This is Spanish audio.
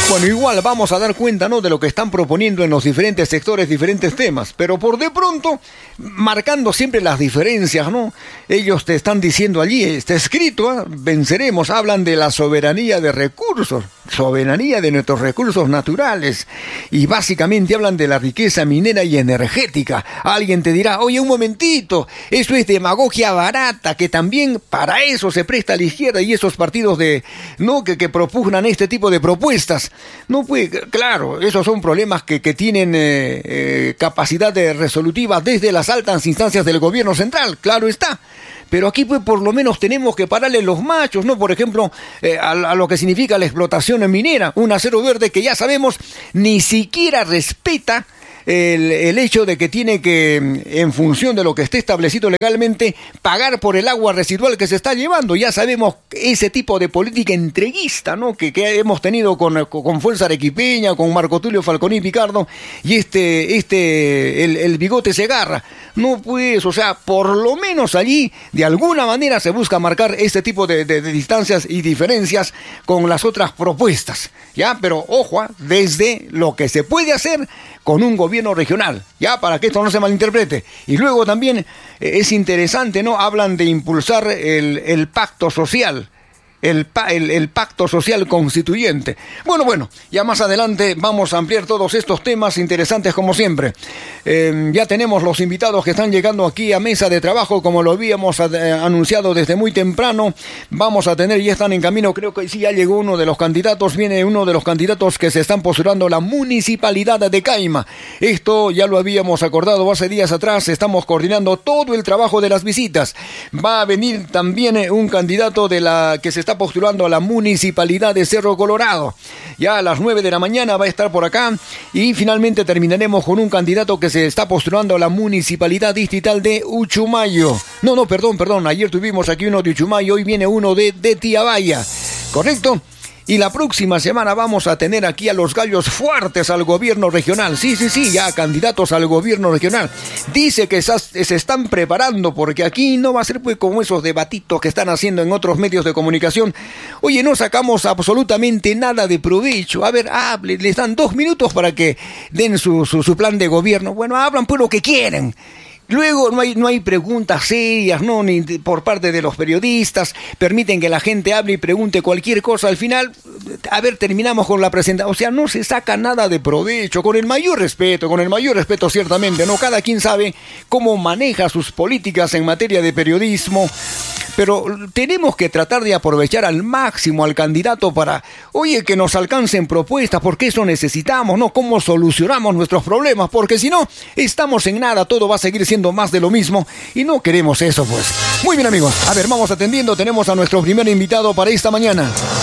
Bueno, igual vamos a dar cuenta, ¿no?, de lo que están proponiendo en los diferentes sectores, diferentes temas, pero por de pronto, marcando siempre las diferencias, ¿no? Ellos te están diciendo allí, está escrito, venceremos, hablan de la soberanía de recursos, soberanía de nuestros recursos naturales, y básicamente hablan de la riqueza minera y energética. Alguien te dirá, oye, un momentito, eso es demagogia barata, que también para eso se presta la izquierda y esos partidos ¿no?, que propugnan este tipo de propuestas. No, pues, claro, esos son problemas que tienen capacidad resolutiva desde las altas instancias del gobierno central, claro está. Pero aquí, pues, por lo menos tenemos que pararle los machos, ¿no? Por ejemplo, a lo que significa la explotación minera, un acero verde que ya sabemos ni siquiera respeta el hecho de que tiene que, en función de lo que esté establecido legalmente, pagar por el agua residual que se está llevando. Ya sabemos ese tipo de política entreguista, ¿no?, que hemos tenido con Fuerza Arequipeña, con Marco Tulio Falconi Picardo y el Bigote Segarra. No, pues, o sea, por lo menos allí, de alguna manera se busca marcar este tipo de distancias y diferencias con las otras propuestas, ¿ya? Pero, ojo, desde lo que se puede hacer con un gobierno regional, ya, para que esto no se malinterprete. Y luego también es interesante, ¿no? Hablan de impulsar el pacto social. El pacto social constituyente. Bueno, ya más adelante vamos a ampliar todos estos temas interesantes como siempre. Ya tenemos los invitados que están llegando aquí a mesa de trabajo, como lo habíamos anunciado desde muy temprano. Vamos a tener, ya están en camino, creo que sí, ya llegó uno de los candidatos, viene uno de los candidatos que se están postulando a la municipalidad de Caima. Esto ya lo habíamos acordado hace días atrás, estamos coordinando todo el trabajo de las visitas. Va a venir también un candidato de la que se está postulando a la municipalidad de Cerro Colorado. Ya a las 9 de la mañana va a estar por acá y finalmente terminaremos con un candidato que se está postulando a la municipalidad distrital de Uchumayo. Perdón, ayer tuvimos aquí uno de Uchumayo, hoy viene uno de Tiabaya, ¿correcto? Y la próxima semana vamos a tener aquí a los gallos fuertes al gobierno regional. Sí, ya candidatos al gobierno regional. Dice que se están preparando porque aquí no va a ser, pues, como esos debatitos que están haciendo en otros medios de comunicación. Oye, no sacamos absolutamente nada de provecho. A ver, les dan 2 minutos para que den su plan de gobierno. Bueno, hablan pues lo que quieren. Luego no hay preguntas serias, ¿no?, ni por parte de los periodistas, permiten que la gente hable y pregunte cualquier cosa. Al final, a ver, terminamos con la presentación. O sea, no se saca nada de provecho, con el mayor respeto ciertamente, ¿no? Cada quien sabe cómo maneja sus políticas en materia de periodismo, pero tenemos que tratar de aprovechar al máximo al candidato para, oye, que nos alcancen propuestas, porque eso necesitamos, ¿no? Cómo solucionamos nuestros problemas, porque si no, estamos en nada, todo va a seguir siendo más de lo mismo y no queremos eso, pues. Muy bien, amigos, a ver, vamos atendiendo, tenemos a nuestro primer invitado para esta mañana.